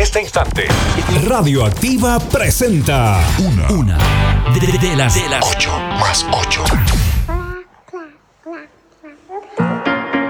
este instante. Radioactiva presenta Una de las 8 más 8.